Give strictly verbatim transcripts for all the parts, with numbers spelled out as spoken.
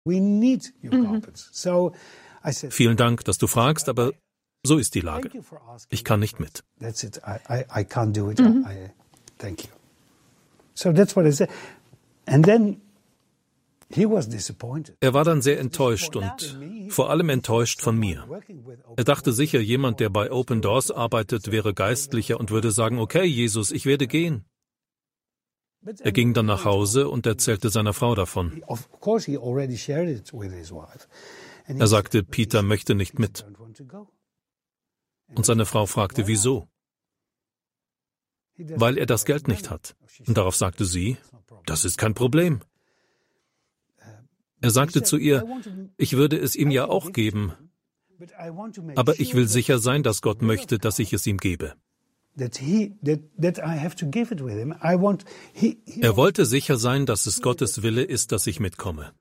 Mhm. Vielen Dank, dass du fragst, aber so ist die Lage. Ich kann nicht mit. Mhm. Er war dann sehr enttäuscht und vor allem enttäuscht von mir. Er dachte sicher, jemand, der bei Open Doors arbeitet, wäre geistlicher und würde sagen, okay, Jesus, ich werde gehen. Er ging dann nach Hause und erzählte seiner Frau davon. Er sagte, Peter möchte nicht mit. Und seine Frau fragte, wieso? Weil er das Geld nicht hat. Und darauf sagte sie, das ist kein Problem. Er sagte zu ihr, ich würde es ihm ja auch geben, aber ich will sicher sein, dass Gott möchte, dass ich es ihm gebe. Er wollte sicher sein, dass es Gottes Wille ist, dass ich mitkomme.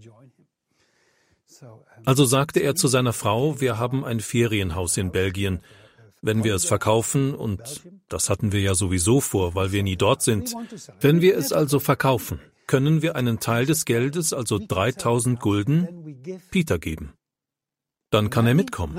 Also sagte er zu seiner Frau, wir haben ein Ferienhaus in Belgien. Wenn wir es verkaufen, und das hatten wir ja sowieso vor, weil wir nie dort sind, wenn wir es also verkaufen, können wir einen Teil des Geldes, also dreitausend Gulden, Peter geben. Dann kann er mitkommen.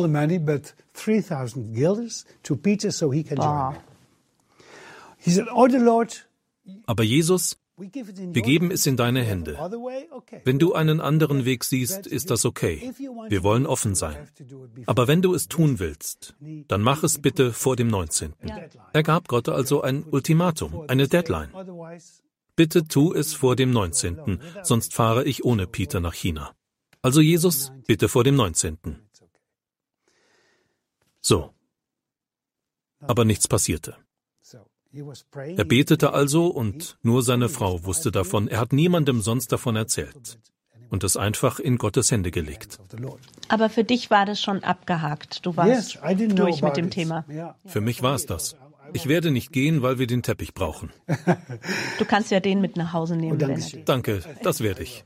Aber Jesus, wir geben es in deine Hände. Wenn du einen anderen Weg siehst, ist das okay. Wir wollen offen sein. Aber wenn du es tun willst, dann mach es bitte vor dem neunzehnten Er gab Gott also ein Ultimatum, eine Deadline. Bitte tu es vor dem neunzehnten sonst fahre ich ohne Peter nach China. Also Jesus, bitte vor dem neunzehnten So. Aber nichts passierte. Er betete also und nur seine Frau wusste davon. Er hat niemandem sonst davon erzählt und es einfach in Gottes Hände gelegt. Aber für dich war das schon abgehakt. Du warst durch mit dem Thema. Für mich war es das. Ich werde nicht gehen, weil wir den Teppich brauchen. Du kannst ja den mit nach Hause nehmen, wenn er Danke, das werde ich.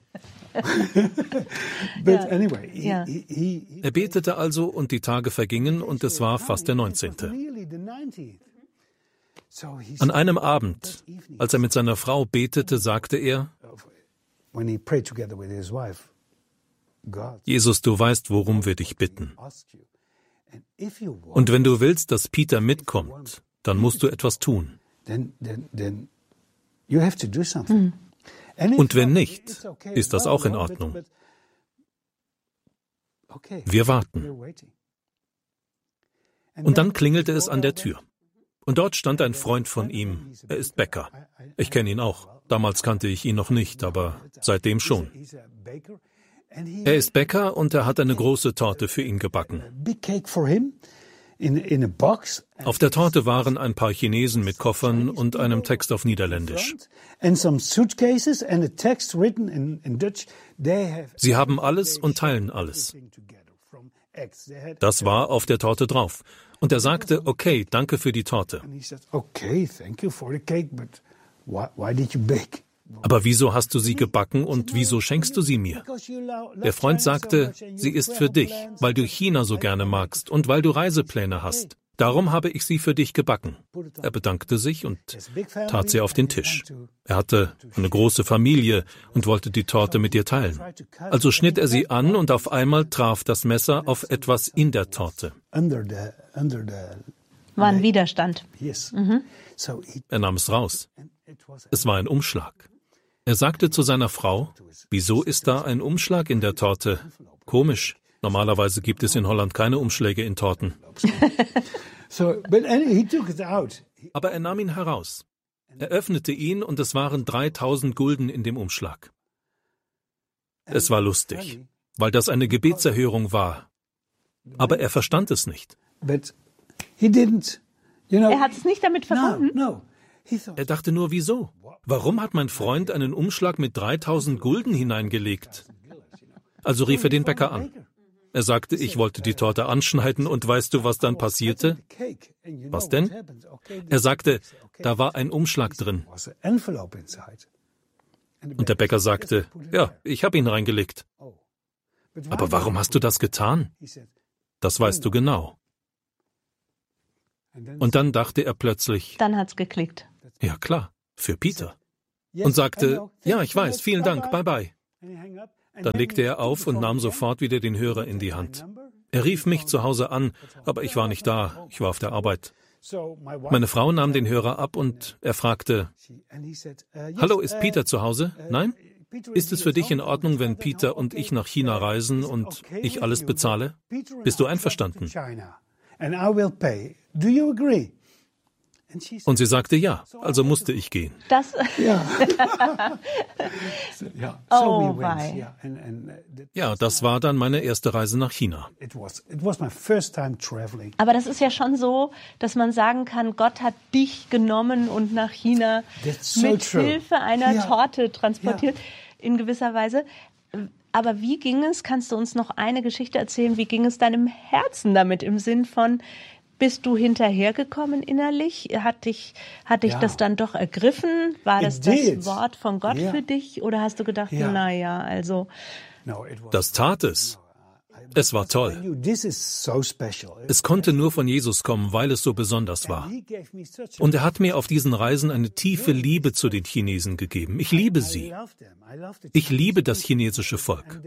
Ja. Er betete also und die Tage vergingen und es war fast der neunzehnte An einem Abend, als er mit seiner Frau betete, sagte er, Jesus, du weißt, worum wir dich bitten. Und wenn du willst, dass Peter mitkommt, dann musst du etwas tun. Und wenn nicht, ist das auch in Ordnung. Wir warten. Und dann klingelte es an der Tür. Und dort stand ein Freund von ihm. Er ist Bäcker. Ich kenne ihn auch. Damals kannte ich ihn noch nicht, aber seitdem schon. Er ist Bäcker und er hat eine große Torte für ihn gebacken. Auf der Torte waren ein paar Chinesen mit Koffern und einem Text auf Niederländisch. Sie haben alles und teilen alles. Das war auf der Torte drauf. Und er sagte, okay, danke für die Torte. Aber wieso hast du sie gebacken und wieso schenkst du sie mir? Der Freund sagte, sie ist für dich, weil du China so gerne magst und weil du Reisepläne hast. Darum habe ich sie für dich gebacken. Er bedankte sich und tat sie auf den Tisch. Er hatte eine große Familie und wollte die Torte mit ihr teilen. Also schnitt er sie an und auf einmal traf das Messer auf etwas in der Torte. War ein Widerstand. Mhm. Er nahm es raus. Es war ein Umschlag. Er sagte zu seiner Frau, wieso ist da ein Umschlag in der Torte? Komisch. Normalerweise gibt es in Holland keine Umschläge in Torten. Aber er nahm ihn heraus. Er öffnete ihn und es waren dreitausend Gulden in dem Umschlag. Es war lustig, weil das eine Gebetserhörung war. Aber er verstand es nicht. Er hat es nicht damit verbunden? Er dachte nur, wieso? Warum hat mein Freund einen Umschlag mit dreitausend Gulden hineingelegt? Also rief er den Bäcker an. Er sagte, ich wollte die Torte anschneiden und weißt du, was dann passierte? Was denn? Er sagte, da war ein Umschlag drin. Und der Bäcker sagte, ja, ich habe ihn reingelegt. Aber warum hast du das getan? Das weißt du genau. Und dann dachte er plötzlich, dann hat's geklickt. Ja klar, für Peter. Und sagte, ja, ich weiß, vielen Dank, bye bye. Dann legte er auf und nahm sofort wieder den Hörer in die Hand. Er rief mich zu Hause an, aber ich war nicht da, ich war auf der Arbeit. Meine Frau nahm den Hörer ab und er fragte, »Hallo, ist Peter zu Hause? Nein? Ist es für dich in Ordnung, wenn Peter und ich nach China reisen und ich alles bezahle? Bist du einverstanden?« Und sie sagte ja, also musste ich gehen. Das Ja. Oh, wei. Ja, das war dann meine erste Reise nach China. Aber das ist ja schon so, dass man sagen kann, Gott hat dich genommen und nach China so mit true. Hilfe einer Ja. Torte transportiert, in gewisser Weise. Aber wie ging es, kannst du uns noch eine Geschichte erzählen, wie ging es deinem Herzen damit im Sinn von, bist du hinterhergekommen innerlich? Hat dich, hat dich Ja. das dann doch ergriffen? War das It did. das Wort von Gott Ja. für dich? Oder hast du gedacht, Ja. na ja, also... Das tat es. Es war toll. This is so special. Es konnte nur von Jesus kommen, weil es so besonders war. Und er hat mir auf diesen Reisen eine tiefe Liebe zu den Chinesen gegeben. Ich liebe sie. Ich liebe das chinesische Volk.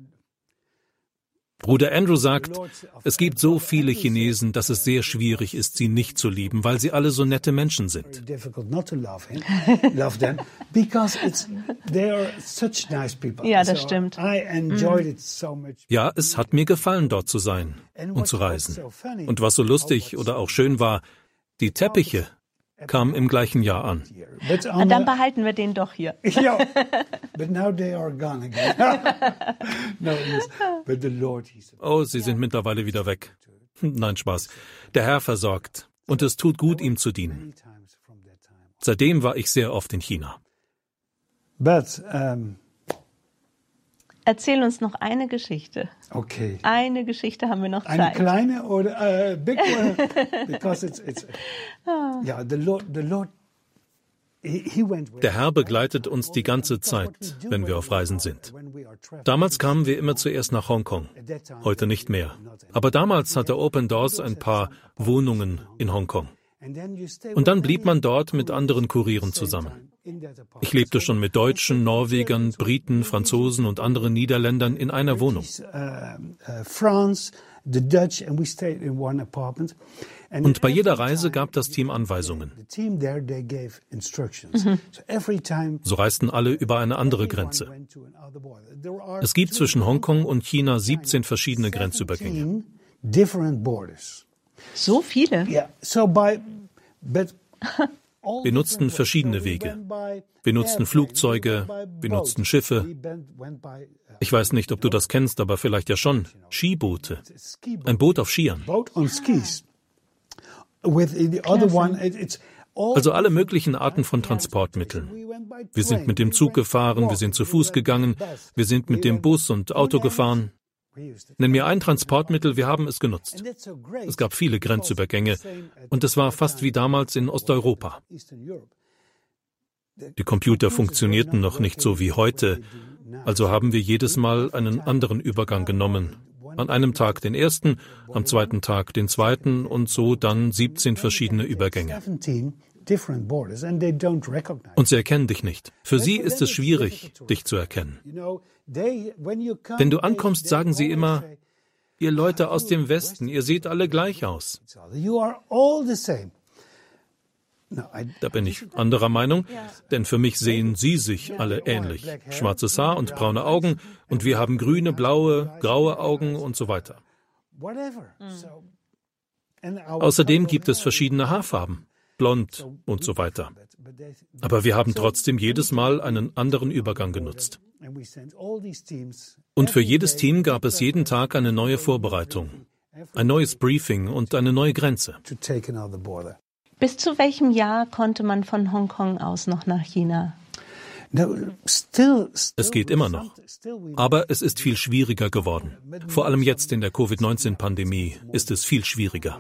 Bruder Andrew sagt, es gibt so viele Chinesen, dass es sehr schwierig ist, sie nicht zu lieben, weil sie alle so nette Menschen sind. Ja, das stimmt. Ja, es hat mir gefallen, dort zu sein und zu reisen. Und was so lustig oder auch schön war, die Teppiche kamen im gleichen Jahr an. Na, dann behalten wir den doch hier. Ja, but now they are gone again. No, yes, but the Lord, he said. Oh, sie sind mittlerweile wieder weg. Nein, Spaß. Der Herr versorgt. Und es tut gut, ihm zu dienen. Seitdem war ich sehr oft in China. But um, Erzähl uns noch eine Geschichte. okay. Eine Geschichte haben wir noch Eine Zeit. kleine oder uh, big one? Because it's it's yeah. The Lord, the Lord, he, he went with. Der Herr begleitet uns die ganze Zeit, wenn wir auf Reisen sind. Damals kamen wir immer zuerst nach Hongkong, heute nicht mehr. Aber damals hatte Open Doors ein paar Wohnungen in Hongkong. Und dann blieb man dort mit anderen Kurieren zusammen. Ich lebte schon mit Deutschen, Norwegern, Briten, Franzosen und anderen Niederländern in einer Wohnung. Und bei jeder Reise gab das Team Anweisungen. So reisten alle über eine andere Grenze. Es gibt zwischen Hongkong und China siebzehn verschiedene Grenzübergänge. So viele? Wir nutzten verschiedene Wege. Wir nutzten Flugzeuge, wir nutzten Schiffe. Ich weiß nicht, ob du das kennst, aber vielleicht ja schon. Skiboote. Ein Boot auf Skiern. Also alle möglichen Arten von Transportmitteln. Wir sind mit dem Zug gefahren, wir sind zu Fuß gegangen, wir sind mit dem Bus und Auto gefahren. Nenn mir ein Transportmittel, wir haben es genutzt. Es gab viele Grenzübergänge und es war fast wie damals in Osteuropa. Die Computer funktionierten noch nicht so wie heute, also haben wir jedes Mal einen anderen Übergang genommen. An einem Tag den ersten, am zweiten Tag den zweiten und so dann siebzehn verschiedene Übergänge. Und sie erkennen dich nicht. Für sie ist es schwierig, dich zu erkennen. Wenn du ankommst, sagen sie immer, ihr Leute aus dem Westen, ihr seht alle gleich aus. Da bin ich anderer Meinung, denn für mich sehen sie sich alle ähnlich. Schwarzes Haar und braune Augen und wir haben grüne, blaue, graue Augen und so weiter. Außerdem gibt es verschiedene Haarfarben, blond und so weiter. Aber wir haben trotzdem jedes Mal einen anderen Übergang genutzt. Und für jedes Team gab es jeden Tag eine neue Vorbereitung, ein neues Briefing und eine neue Grenze. Bis zu welchem Jahr konnte man von Hongkong aus noch nach China? Es geht immer noch. Aber es ist viel schwieriger geworden. Vor allem jetzt in der Covid neunzehn Pandemie ist es viel schwieriger.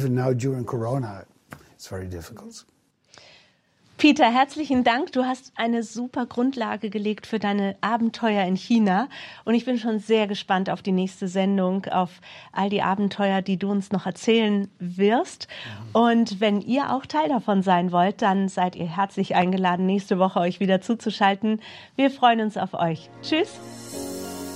Peter, herzlichen Dank. Du hast eine super Grundlage gelegt für deine Abenteuer in China. Und ich bin schon sehr gespannt auf die nächste Sendung, auf all die Abenteuer, die du uns noch erzählen wirst. Und wenn ihr auch Teil davon sein wollt, dann seid ihr herzlich eingeladen, nächste Woche euch wieder zuzuschalten. Wir freuen uns auf euch. Tschüss.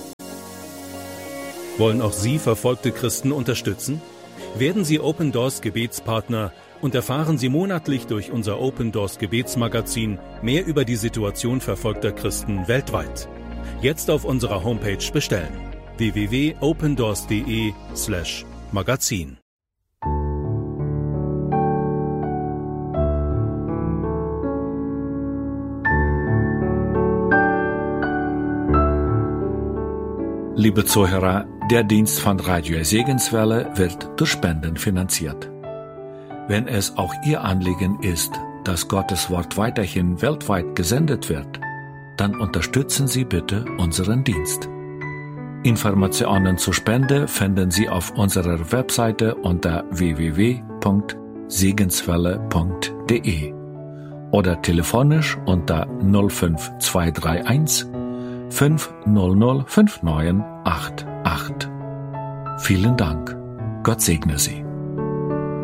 Wollen auch Sie verfolgte Christen unterstützen? Werden Sie Open Doors Gebetspartner und erfahren Sie monatlich durch unser Open Doors Gebetsmagazin mehr über die Situation verfolgter Christen weltweit. Jetzt auf unserer Homepage bestellen: w w w punkt opendoors punkt de slash magazin. Liebe Zuhörer, der Dienst von Radio Segenswelle wird durch Spenden finanziert. Wenn es auch Ihr Anliegen ist, dass Gottes Wort weiterhin weltweit gesendet wird, dann unterstützen Sie bitte unseren Dienst. Informationen zur Spende finden Sie auf unserer Webseite unter w w w punkt segenswelle punkt de oder telefonisch unter null fünf zwei drei eins fünf null null fünf neun acht acht. Vielen Dank. Gott segne Sie.